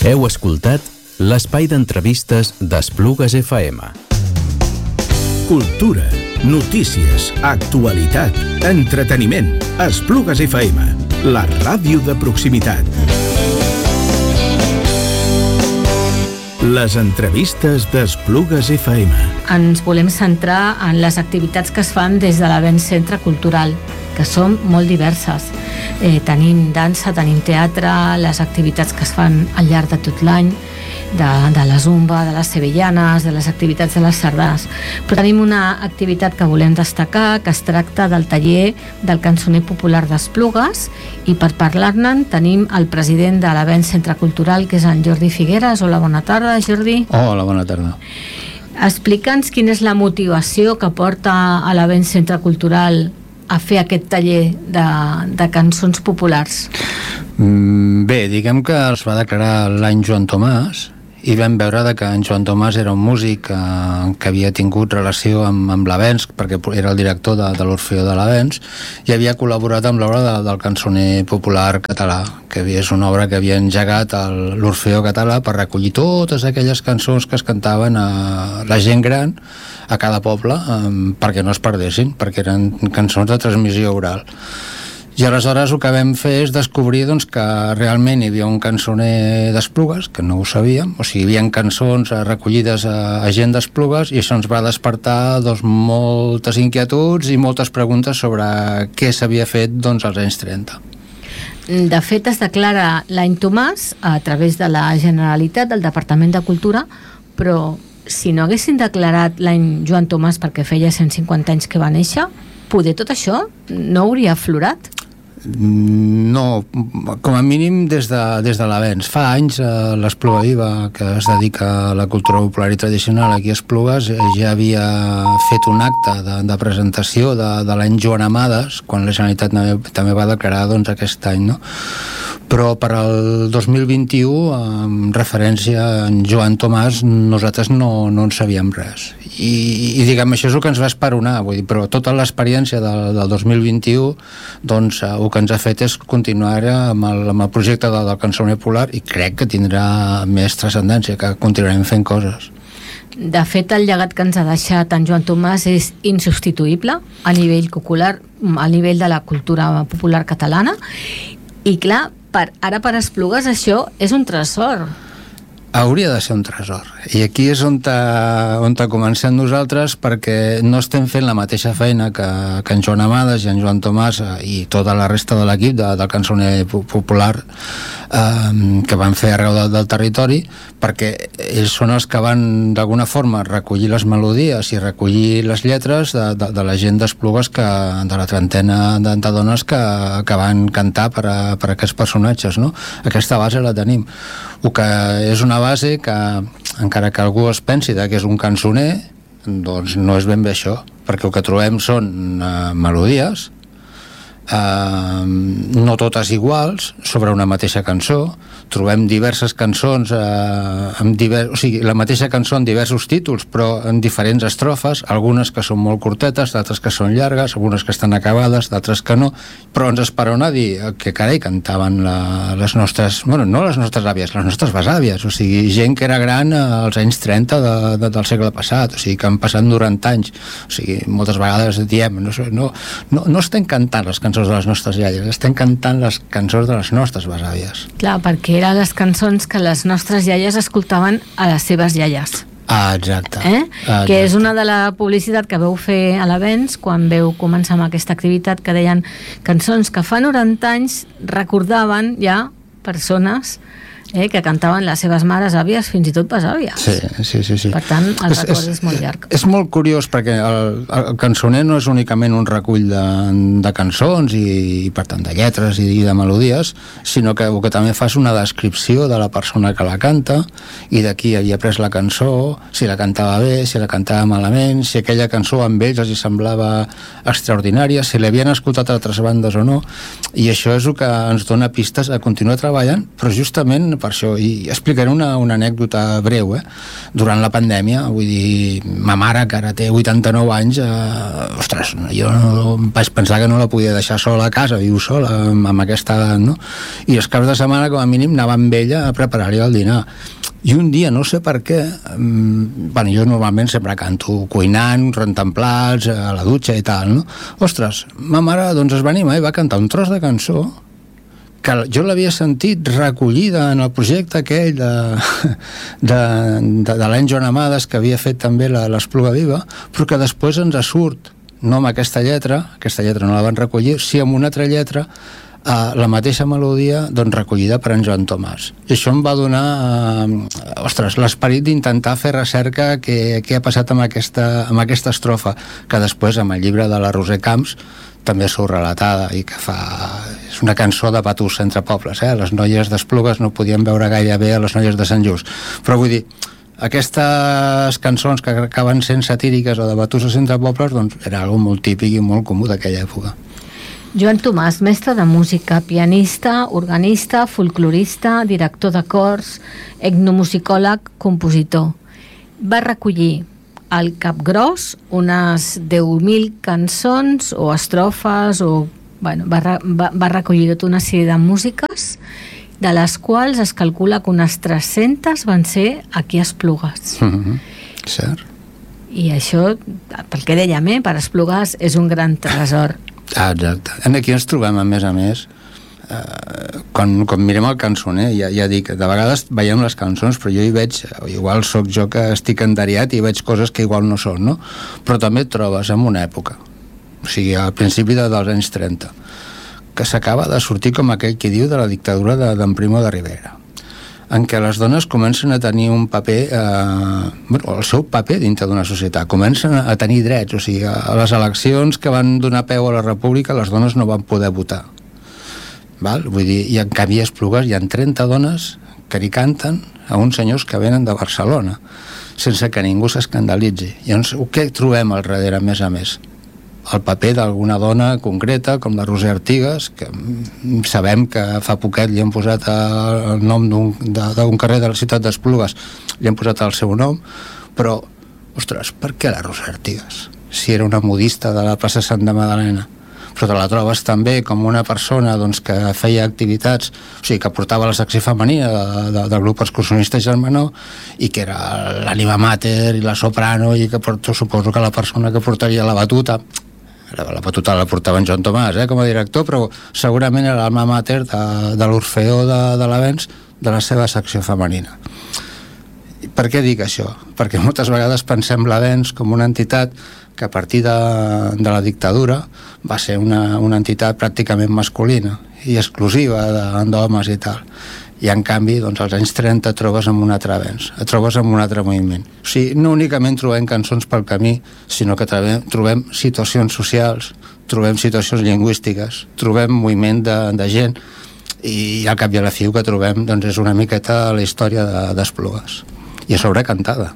Heu escoltat l'espai d'entrevistes d'Esplugues FM. Cultura, notícies, actualitat, entreteniment. Esplugues FM, la ràdio de proximitat. Les entrevistes d'Esplugues FM. Ens volem centrar en les activitats que es fan des de l'Avenç Centre Cultural, que són molt diverses. Tenim dansa, tenim teatre, les activitats que es fan al llarg de tot l'any, de la zumba, de les sevillanes, de les activitats de les sardanes. Però tenim una activitat que volem destacar, que es tracta del taller del cançoner popular d'Esplugues, i per parlar-ne tenim el president de l'Avenç Centre Cultural, que és en Jordi Figueres. Hola, bona tarda, Jordi. Hola, bona tarda. Explica'ns quina és la motivació que porta a l'Avenç Centre Cultural a fer aquest taller de cançons populars. Bé, diguem que es va declarar l'any Joan Tomàs i vam veure que en Joan Tomàs era un músic que havia tingut relació amb l'Avenç, perquè era el director de l'Orfeó de l'Avenç, i havia col·laborat amb l'obra del cançoner popular català, que és una obra que havia engegat l'Orfeó català per recollir totes aquelles cançons que es cantaven a la gent gran a cada poble, perquè no es perdessin, perquè eren cançons de transmissió oral. I aleshores el que vam fer és descobrir que realment hi havia un cançoner d'Esplugues, que no ho sabíem, o sigui, hi havia cançons recollides a gent d'Esplugues, i això ens va despertar moltes inquietuds i moltes preguntes sobre què s'havia fet als anys 30. De fet, es declara l'any Tomàs a través de la Generalitat, del Departament de Cultura, però si no haguessin declarat l'any Joan Tomàs perquè feia 150 anys que va néixer, poder tot això no hauria aflorat? No, com a mínim des de l'Avenç. Fa anys l'Espluga Viva, que es dedica a la cultura popular i tradicional aquí a Esplugues, ja havia fet un acte de presentació de l'any Joan Amades, quan la Generalitat també va declarar aquest any, no? Però per al 2021, en referència a en Joan Tomàs, nosaltres no en sabíem res. I diguem, això és el que ens va esperonar, vull dir, però tota l'experiència del 2021, el que ens ha fet és continuar amb el projecte del cançoner popular, i crec que tindrà més transcendència, que continuarem fent coses. De fet, el llegat que ens ha deixat en Joan Tomàs és insubstituïble a nivell popular, a nivell de la cultura popular catalana, i clar, ara per Esplugues això és un tresor. Hauria de ser un tresor, i aquí és on comencem nosaltres, perquè no estem fent la mateixa feina que en Joan Amades i en Joan Tomàs i tota la resta de l'equip del cançoner popular que van fer arreu del territori, perquè ells són els que van d'alguna forma recollir les melodies i recollir les lletres de la gent d'Esplugues, de la trentena de dones que van cantar per aquests personatges, no? Aquesta base la tenim. El que és una base que, encara que algú es pensi que és un cançoner, doncs no és ben bé això, perquè el que trobem són melodies, no totes iguals, sobre una mateixa cançó. Trobem diverses cançons o sigui, la mateixa cançó en diversos títols, però en diferents estrofes, algunes que són molt curtetes, d'altres que són llargues, algunes que estan acabades, d'altres que no, però ens esperona dir que carai, cantaven les nostres, bueno, no les nostres àvies, les nostres besàvies, o sigui, gent que era gran als anys 30 del segle passat, o sigui, que han passat 90 anys, o sigui, moltes vegades diem, no estem cantant les cançons de les nostres iaies, estem cantant les cançons de les nostres besàvies. Clar, perquè eren les cançons que les nostres iaies escoltaven a les seves iaies. Exacte. Que és una de la publicitat que veu fer a l'Avenç quan veu començar amb aquesta activitat, que deien cançons que fa 90 anys recordaven ja persones que cantaven les seves mares, àvies, fins i tot besàvies. Sí. Per tant, el record és molt llarg. És molt curiós, perquè el cançoner no és únicament un recull de cançons i per tant de lletres i de melodies, sinó que el que també fa és una descripció de la persona que la canta i de qui havia pres la cançó, si la cantava bé, si la cantava malament, si aquella cançó amb ells els semblava extraordinària, si l'havien escoltat a altres bandes o no, i això és el que ens dona pistes a continuar treballant, però justament per això, i explicaré una anècdota breu, durant la pandèmia, vull dir, ma mare, que ara té 89 anys, ostres, jo vaig pensar que no la podia deixar sola a casa, viu sola amb aquesta edat, no? I els caps de setmana, com a mínim, anava amb ella a preparar-li el dinar. I un dia, no sé per què, bueno, jo normalment sempre canto cuinant, rentant plats, a la dutxa i tal, no? Ostres, ma mare doncs es va animar i va cantar un tros de cançó que jo l'havia sentit recollida en el projecte aquell de l'any Joan Amades, que havia fet també l'Espluga Viva, però que després ens surt, no amb aquesta lletra no la van recollir, sí amb una altra lletra, la mateixa melodia doncs recollida per en Joan Tomàs. I això em va donar l'esperit d'intentar fer recerca què ha passat amb aquesta estrofa, que després amb el llibre de la Roser Camps també surt relatada, i que és una cançó de patús entre pobles, les noies d'Esplugues no podien veure gaire bé a les noies de Sant Just, però vull dir, aquestes cançons que acaben sent satíriques o de batusses entre pobles, doncs era algo molt típic i molt comú d'aquella època. Joan Tomàs, mestre de música, pianista, organista, folclorista, director de cors, etnomusicòleg, compositor. Va recollir al Capgròs unes 10.000 cançons o estrofes, va recollir tota una sèrie de músiques, de les quals es calcula que unes 300 van ser aquí a Esplugues. Cert. I això, pel que dèiem, per Esplugues és un gran tresor. Exacte. Aquí ens trobem, a més, quan mirem el cançoner, ja dic, de vegades veiem les cançons, però jo hi veig, igual sóc jo que estic enderiat i veig coses que igual no són, no? Però també et trobes en una època, o sigui, al principi dels anys 30, que s'acaba de sortir, com aquell que diu, de la dictadura d'en Primo de Rivera, en què les dones comencen a tenir un paper, el seu paper dintre d'una societat, comencen a tenir drets, o sigui, a les eleccions que van donar peu a la República les dones no van poder votar. Val? Vull dir, i en canvi a Esplugues hi ha 30 dones que li canten a uns senyors que venen de Barcelona, sense que ningú s'escandalitzi. Llavors, què trobem al darrere, a més? El paper d'alguna dona concreta, com la Roser Artigas, que sabem que fa poquet li han posat el nom d'un carrer de la ciutat d'Esplugues, li han posat el seu nom, però, ostres, per què la Roser Artigas? Si era una modista de la plaça Santa Magdalena. Però te la trobes també com una persona doncs, que feia activitats, o sigui, que portava la secció femenina del grup excursionista Germanó, i que era l'ànima mater i la soprano, i que suposo que la persona que portaria la batuta la portava en Joan Tomàs, com a director, però segurament era l'alma mater de l'Orfeó de l'Avenç, de la seva secció femenina. Per què dic això? Perquè moltes vegades pensem l'Avenç com una entitat que a partir de la dictadura va ser una entitat pràcticament masculina i exclusiva d'homes i tal. I en canvi, doncs, als anys 30 et trobes amb un altre avenç, et trobes amb un altre moviment. O sigui, no únicament trobem cançons pel camí, sinó que trobem situacions socials, trobem situacions lingüístiques, trobem moviment de gent, i al cap i a la fi que trobem doncs, és una miqueta la història d'Esplugues. I a sobre cantada.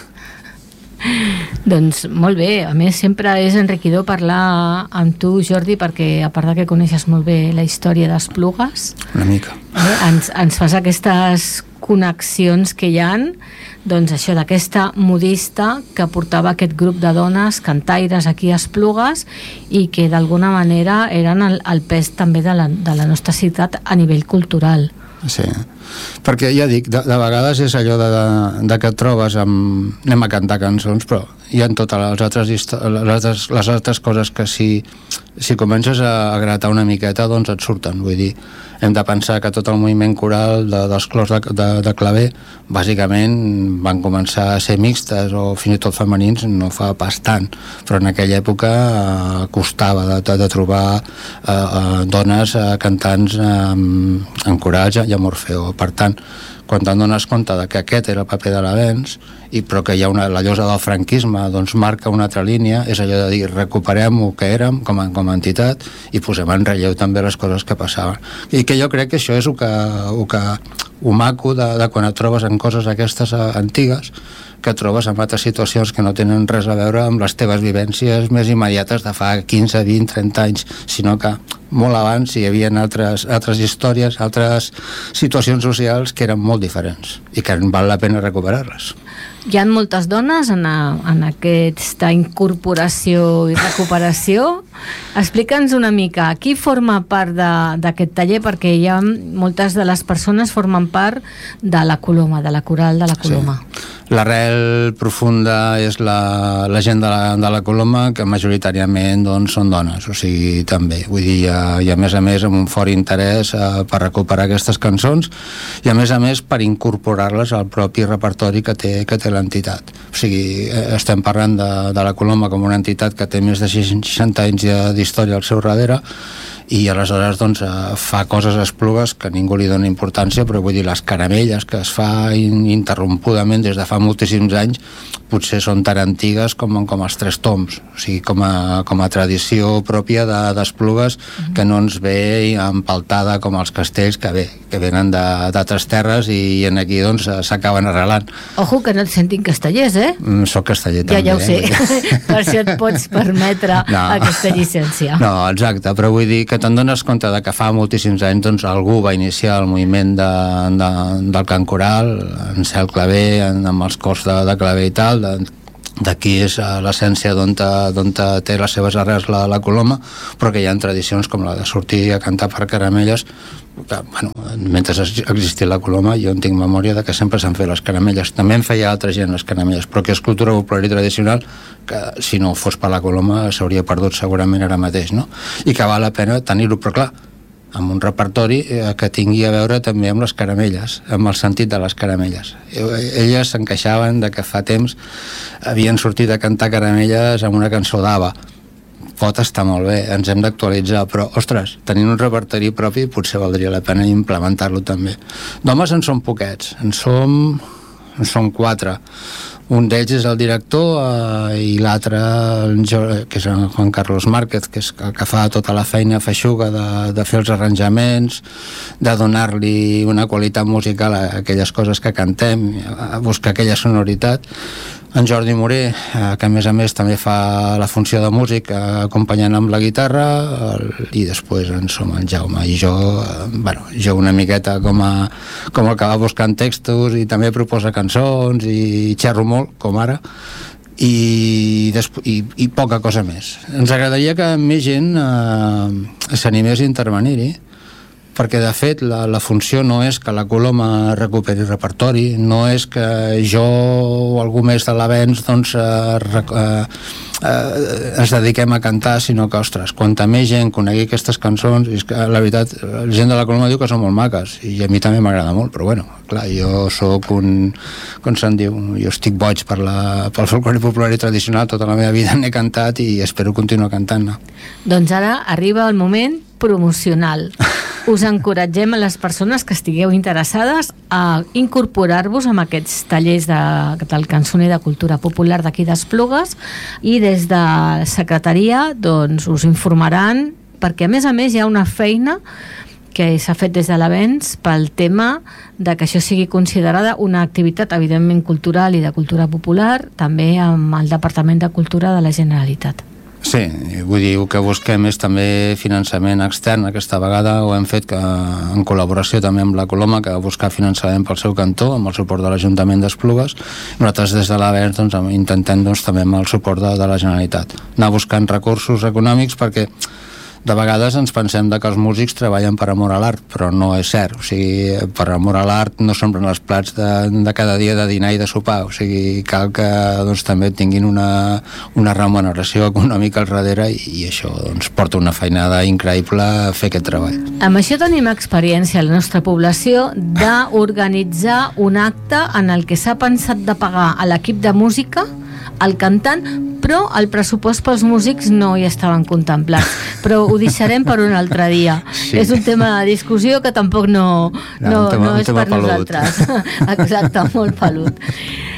Doncs molt bé, a més sempre és enriquidor parlar amb tu, Jordi, perquè a part de que coneixes molt bé la història d'Esplugues, una mica ens fas aquestes connexions que hi ha, doncs això d'aquesta modista que portava aquest grup de dones cantaires aquí a Esplugues i que d'alguna manera eren el pes també de la nostra ciutat a nivell cultural. Sí, perquè ja dic, de vegades és allò de que et trobes anem a cantar cançons, però hi ha totes les altres coses que si comences a gratar una miqueta doncs et surten. Vull dir, hem de pensar que tot el moviment coral dels clors de claver bàsicament van començar a ser mixtes o fins i tot femenins no fa pas tant, però en aquella època costava de trobar dones cantants en corals i amb Orfeó. Per tant, quan te'n dones compte que aquest era el paper de l'Avenç, però que hi ha la llosa del franquisme doncs marca una altra línia, és allò de dir recuperem el que érem com a entitat i posem en relleu també les coses que passaven. I que jo crec que això és el maco de quan et trobes en coses aquestes antigues, que et trobes en altres situacions que no tenen res a veure amb les teves vivències més immediates de fa 15, 20, 30 anys, sinó que molt abans hi havia altres històries, altres situacions socials que eren molt diferents i que val la pena recuperar-les. Hi ha moltes dones en aquesta incorporació i recuperació. Explica'ns una mica, qui forma part d'aquest taller, perquè hi ha moltes de les persones formen part de la Coloma, de la coral de la Coloma. Sí. L'arrel profunda és la gent de la Coloma, que majoritàriament doncs, són dones, o sigui, també. Vull dir, i a més amb un fort interès per recuperar aquestes cançons i a més per incorporar-les al propi repertori que té l'entitat. O sigui, estem parlant de la Coloma com una entitat que té més de 60 anys d'història al seu darrere, i aleshores doncs, fa coses a Esplugues que ningú li dona importància, però vull dir, les caramelles que es fa ininterrompudament des de fa moltíssims anys potser són tan antigues com els Tres Tombs, o sigui, com a tradició pròpia d'Esplugues, que no ens ve empaltada com els castells que venen d'altres terres i en aquí doncs s'acaben arrelant. Ojo, que no et sentin castellers, eh? Soc casteller també. Ja ho sé, per això et pots permetre aquesta llicència. No, exacte, però vull dir que te'n dones compte de que fa moltíssims anys doncs, algú va iniciar el moviment del cant coral, en Cel Clavé, amb els cors de claver i tal, d'aquí és l'essència d'on té les seves arrels la Coloma, però que hi ha tradicions com la de sortir a cantar per caramelles que, mentre existia la Coloma jo en tinc memòria de que sempre s'han fet les caramelles, també en feia altra gent les caramelles, però que és cultura popular i tradicional que si no fos per la Coloma s'hauria perdut segurament ara mateix, no? I que val la pena tenir-ho, però clar, amb un repertori que tingui a veure també amb les caramelles, amb el sentit de les caramelles. Elles s'encaixaven de que fa temps havien sortit a cantar caramelles amb una cançó d'Ava. Pot estar molt bé, ens hem d'actualitzar, però, ostres, tenint un repertori propi potser valdria la pena implementar-lo també. D'homes en som poquets, en som 4. Un d'ells és el director i l'altre, que és en Juan Carlos Márquez, que és el que fa tota la feina feixuga de fer els arranjaments, de donar-li una qualitat musical a aquelles coses que cantem, a buscar aquella sonoritat. En Jordi Moré, que a més també fa la funció de músic acompanyant amb la guitarra, i després en som en Jaume i jo, jo una miqueta com el que va buscant textos i també proposa cançons i xerro molt, com ara, i poca cosa més. Ens agradaria que més gent s'animés a intervenir-hi, perquè de fet la funció no és que la Coloma recuperi repertori, no és que jo o algú més de l'Avenç doncs ens dediquem a cantar, sinó que, ostres, quanta més gent conegui aquestes cançons, és que la veritat, la gent de la Coloma diu que són molt maques i a mi també m'agrada molt, però bueno, clar, jo sóc com se'n diu, jo estic boig pel folklore popular i tradicional, tota la meva vida n'he cantat i espero continuar cantant-ne. Doncs ara arriba el moment promocional. Us encoratgem a les persones que estigueu interessades a incorporar-vos amb aquests tallers del cançoner de cultura popular d'aquí d'Esplugues, i des de secretaria doncs, us informaran, perquè a més hi ha una feina que s'ha fet des de l'Avenç pel tema de que això sigui considerada una activitat evidentment cultural i de cultura popular, també amb el Departament de Cultura de la Generalitat. Sí, vull dir, el que busquem és també finançament extern. Aquesta vegada ho hem fet en col·laboració també amb la Coloma, que va buscar finançament pel seu cantó, amb el suport de l'Ajuntament d'Esplugues. Nosaltres des de l'Avenç intentem també amb el suport de la Generalitat anar buscant recursos econòmics, perquè de vegades ens pensem que els músics treballen per amor a l'art, però no és cert. O sigui, per amor a l'art no s'omplen els plats de cada dia de dinar i de sopar. O sigui, cal que doncs, també tinguin una remuneració econòmica al darrere, i això doncs, porta una feinada increïble a fer aquest treball. Amb això tenim experiència a la nostra població d'organitzar un acte en el que s'ha pensat de pagar a l'equip de música, al cantant, però el pressupost pels músics no hi estaven contemplats, però ho deixarem per un altre dia. Sí. És un tema de discussió que tampoc no és per nosaltres. Exacte, molt pelut.